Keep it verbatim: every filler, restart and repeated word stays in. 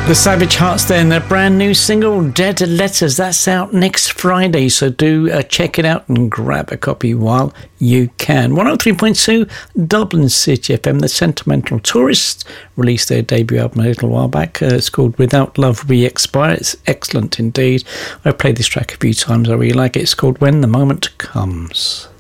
The Savage Hearts there, and their brand new single Dead Letters. That's out next Friday, so do uh, check it out and grab a copy while you can. one oh three point two Dublin City F M. The Sentimental Tourists released their debut album a little while back. Uh, it's called Without Love We Expire. It's excellent indeed. I've played this track a few times. I really like it. It's called When the Moment Comes.